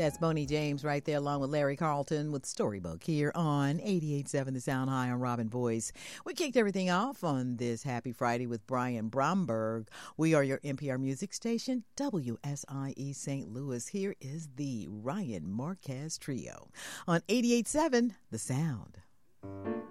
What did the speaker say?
That's Boney James right there, along with Larry Carlton with Storybook here on 88.7 The Sound High on Robin Voice. We kicked everything off on this happy Friday with Brian Bromberg. We are your NPR music station, WSIE St. Louis. Here is the Ryan Marquez Trio on 88.7 The Sound.